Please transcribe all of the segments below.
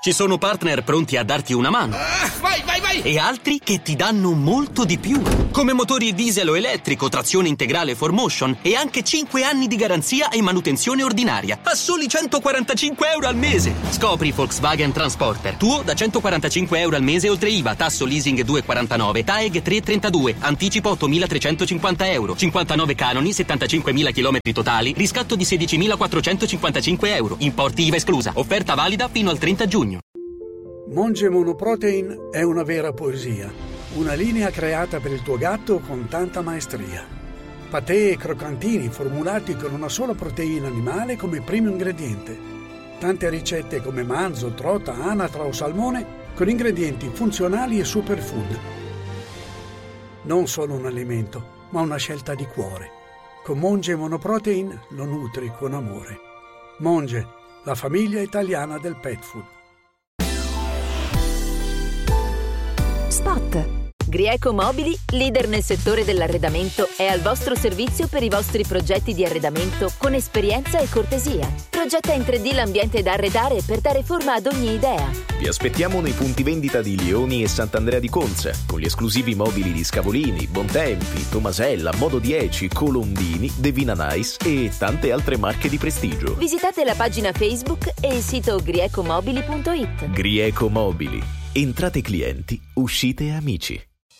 Ci sono partner pronti a darti una mano. Vai! E altri che ti danno molto di più. Come motori diesel o elettrico, trazione integrale 4Motion e anche 5 anni di garanzia e manutenzione ordinaria. A soli 145 euro al mese. Scopri Volkswagen Transporter. Tuo da 145 euro al mese oltre IVA, tasso leasing 2,49, TAEG 3,32, anticipo 8.350 euro, 59 canoni, 75.000 km totali, riscatto di 16.455 euro, importi IVA esclusa. Offerta valida fino al 30 giugno. Monge Monoprotein è una vera poesia, una linea creata per il tuo gatto con tanta maestria. Patè e croccantini formulati con una sola proteina animale come primo ingrediente. Tante ricette come manzo, trota, anatra o salmone con ingredienti funzionali e superfood. Non solo un alimento, ma una scelta di cuore. Con Monge Monoprotein lo nutri con amore. Monge, la famiglia italiana del pet food. Spot. Grieco Mobili, leader nel settore dell'arredamento, è al vostro servizio per i vostri progetti di arredamento con esperienza e cortesia. Progetta in 3D l'ambiente da arredare per dare forma ad ogni idea. Vi aspettiamo nei punti vendita di Lioni e Sant'Andrea di Conza, con gli esclusivi mobili di Scavolini, Bontempi, Tomasella, Modo 10, Colombini, Devina Nice e tante altre marche di prestigio. Visitate la pagina Facebook e il sito griecomobili.it. Grieco Mobili. Entrate clienti, uscite amici.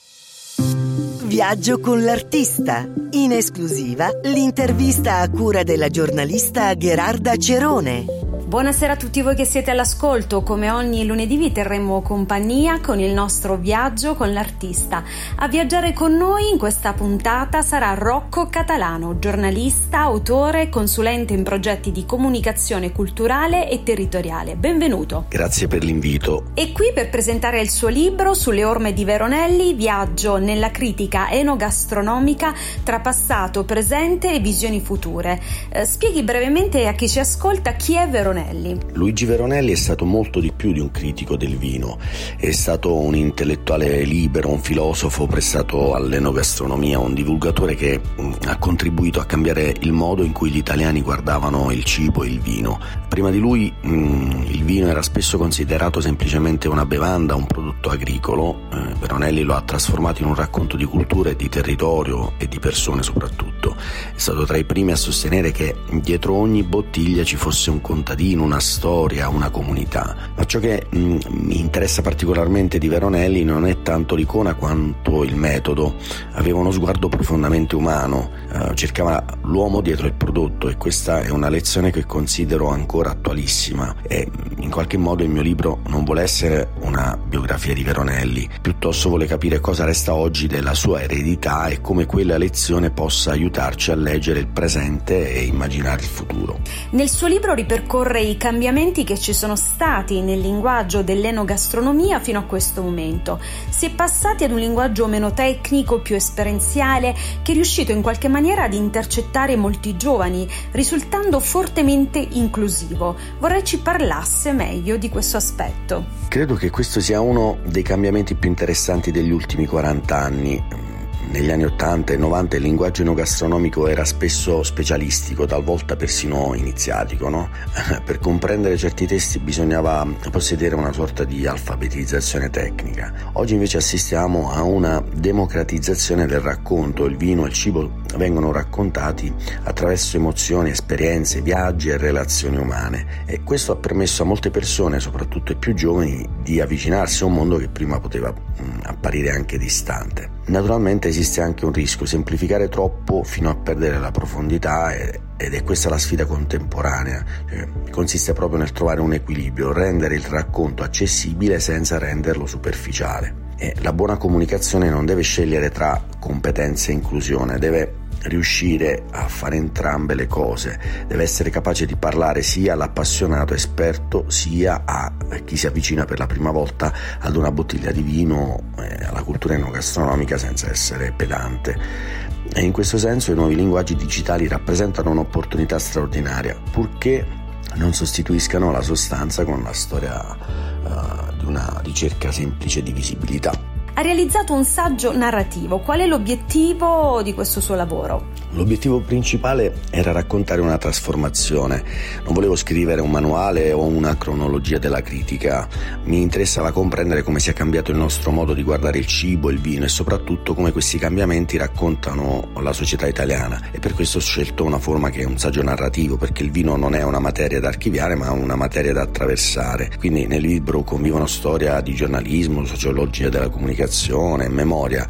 Viaggio con l'artista. In esclusiva, l'intervista a cura della giornalista Gherarda Cerone. Buonasera a tutti voi che siete all'ascolto. Come ogni lunedì vi terremo compagnia con il nostro viaggio con l'artista. A viaggiare con noi in questa puntata sarà Rocco Catalano, giornalista, autore, consulente in progetti di comunicazione culturale e territoriale. Benvenuto. Grazie per l'invito. È qui per presentare il suo libro Sulle orme di Veronelli, viaggio nella critica enogastronomica tra passato, presente e visioni future. Spieghi brevemente a chi ci ascolta chi è Veronelli. Luigi Veronelli è stato molto di più di un critico del vino, è stato un intellettuale libero, un filosofo prestato all'enogastronomia, un divulgatore che ha contribuito a cambiare il modo in cui gli italiani guardavano il cibo e il vino. Prima di lui il vino era spesso considerato semplicemente una bevanda, un prodotto agricolo. Veronelli lo ha trasformato in un racconto di cultura e di territorio e di persone soprattutto. È stato tra i primi a sostenere che dietro ogni bottiglia ci fosse un contadino, una storia, una comunità. Ma ciò che mi interessa particolarmente di Veronelli non è tanto l'icona quanto il metodo. Aveva uno sguardo profondamente umano, cercava l'uomo dietro il prodotto, e questa è una lezione che considero ancora attualissima. E in qualche modo il mio libro non vuole essere una biografia di Veronelli, piuttosto vuole capire cosa resta oggi della sua eredità e come quella lezione possa aiutarci a leggere il presente e immaginare il futuro. Nel suo libro ripercorre i cambiamenti che ci sono stati nel linguaggio dell'enogastronomia fino a questo momento. Si è passati ad un linguaggio meno tecnico, più esperienziale, che è riuscito in qualche maniera ad intercettare molti giovani, risultando fortemente inclusivo. Vorrei ci parlasse meglio di questo aspetto. Credo che questo sia uno dei cambiamenti più interessanti degli ultimi 40 anni. Negli anni 80 e 90 il linguaggio enogastronomico era spesso specialistico, talvolta persino iniziatico, no? Per comprendere certi testi bisognava possedere una sorta di alfabetizzazione tecnica. Oggi invece assistiamo a una democratizzazione del racconto. Il vino e il cibo vengono raccontati attraverso emozioni, esperienze, viaggi e relazioni umane, e questo ha permesso a molte persone, soprattutto i più giovani, di avvicinarsi a un mondo che prima poteva apparire anche distante. Naturalmente esiste anche un rischio: semplificare troppo fino a perdere la profondità, ed è questa la sfida contemporanea. Consiste proprio nel trovare un equilibrio, rendere il racconto accessibile senza renderlo superficiale. E la buona comunicazione non deve scegliere tra competenze e inclusione, deve riuscire a fare entrambe le cose, deve essere capace di parlare sia all'appassionato esperto sia a chi si avvicina per la prima volta ad una bottiglia di vino, alla cultura enogastronomica, senza essere pedante. E in questo senso i nuovi linguaggi digitali rappresentano un'opportunità straordinaria, purché non sostituiscano la sostanza con la storia di una ricerca semplice di visibilità. Ha realizzato un saggio narrativo. Qual è l'obiettivo di questo suo lavoro? L'obiettivo principale era raccontare una trasformazione. Non volevo scrivere un manuale o una cronologia della critica. Mi interessava comprendere come sia cambiato il nostro modo di guardare il cibo, il vino e soprattutto come questi cambiamenti raccontano la società italiana. E per questo ho scelto una forma che è un saggio narrativo, perché il vino non è una materia da archiviare ma una materia da attraversare. Quindi nel libro convivono storia di giornalismo, sociologia della comunicazione, memoria.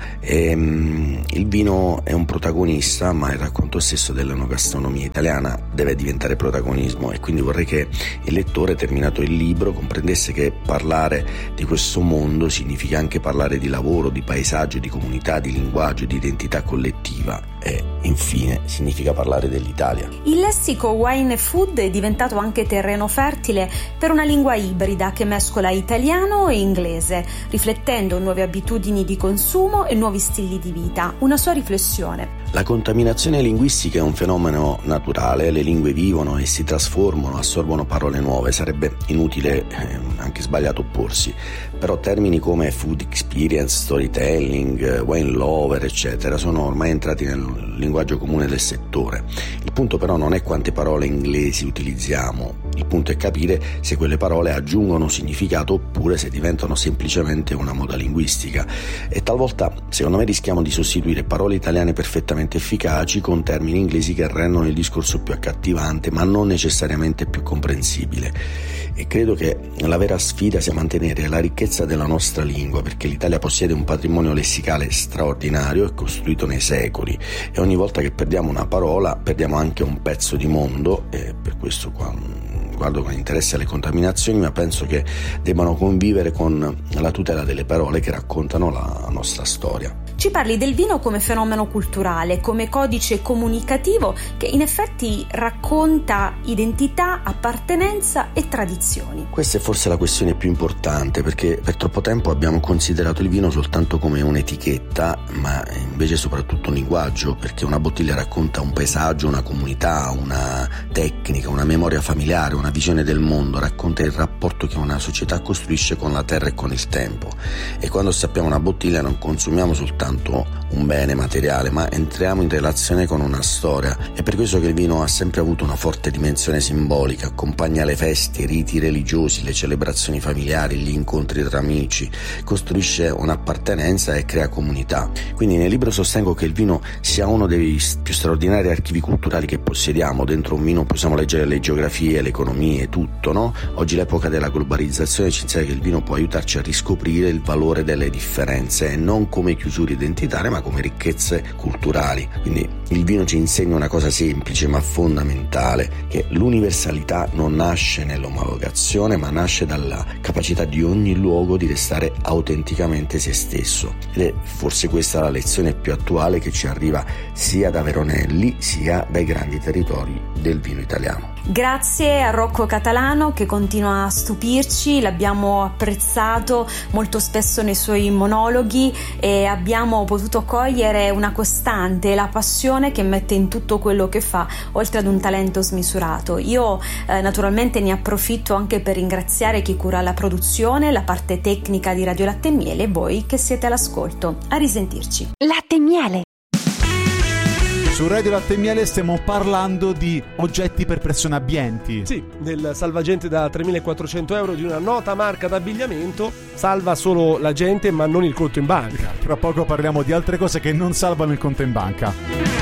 Il vino è un protagonista, ma il racconto stesso dell'enogastronomia italiana deve diventare protagonismo, e quindi vorrei che il lettore, terminato il libro, comprendesse che parlare di questo mondo significa anche parlare di lavoro, di paesaggio, di comunità, di linguaggio, di identità collettiva e infine significa parlare dell'Italia. Il lessico Wine e Food è diventato anche terreno fertile per una lingua ibrida che mescola italiano e inglese, riflettendo nuove abitudini di consumo e nuovi stili di vita. Una sua riflessione. La contaminazione linguistica è un fenomeno naturale, le lingue vivono e si trasformano, assorbono parole nuove, sarebbe inutile, anche sbagliato opporsi, però termini come food experience, storytelling, wine lover, eccetera, sono ormai entrati nel linguaggio comune del settore. Il punto però non è quante parole inglesi utilizziamo, il punto è capire se quelle parole aggiungono significato oppure se diventano semplicemente una moda linguistica, e talvolta secondo me rischiamo di sostituire parole italiane perfettamente efficaci con termini inglesi che rendono il discorso più accattivante ma non necessariamente più comprensibile. E credo che la vera sfida sia mantenere la ricchezza della nostra lingua, perché l'Italia possiede un patrimonio lessicale straordinario e costruito nei secoli, e ogni volta che perdiamo una parola perdiamo anche un pezzo di mondo, e per questo guardo con interesse alle contaminazioni, ma penso che debbano convivere con la tutela delle parole che raccontano la nostra storia. Ci parli del vino come fenomeno culturale, come codice comunicativo che in effetti racconta identità, appartenenza e tradizioni. Questa è forse la questione più importante, perché per troppo tempo abbiamo considerato il vino soltanto come un'etichetta, ma invece soprattutto un linguaggio, perché una bottiglia racconta un paesaggio, una comunità, una tecnica, una memoria familiare, una visione del mondo, racconta il rapporto che una società costruisce con la terra e con il tempo. E quando sappiamo una bottiglia non consumiamo soltanto un bene materiale, ma entriamo in relazione con una storia. È per questo che il vino ha sempre avuto una forte dimensione simbolica, accompagna le feste, i riti religiosi, le celebrazioni familiari, gli incontri tra amici, costruisce un'appartenenza e crea comunità. Quindi nel libro sostengo che il vino sia uno dei più straordinari archivi culturali che possediamo. Dentro un vino possiamo leggere le geografie, le economie, tutto, no? Oggi l'epoca della globalizzazione ci insegna che il vino può aiutarci a riscoprire il valore delle differenze, e non come chiusure identitarie ma come ricchezze culturali. Quindi il vino ci insegna una cosa semplice ma fondamentale, che l'universalità non nasce nell'omologazione ma nasce dalla capacità di ogni luogo di restare autenticamente se stesso, ed è forse questa la lezione più attuale che ci arriva sia da Veronelli sia dai grandi territori del vino italiano. Grazie a Rocco Catalano che continua a stupirci, l'abbiamo apprezzato molto spesso nei suoi monologhi e abbiamo potuto cogliere una costante, la passione che mette in tutto quello che fa, oltre ad un talento smisurato. Io naturalmente ne approfitto anche per ringraziare chi cura la produzione, la parte tecnica di Radio Latte e Miele e voi che siete all'ascolto. A risentirci. Latte e Miele. Su Radio Latte e Miele stiamo parlando di oggetti per pressione abbienti. Sì, del salvagente da 3.400 euro di una nota marca d'abbigliamento salva solo la gente ma non il conto in banca. Tra poco parliamo di altre cose che non salvano il conto in banca.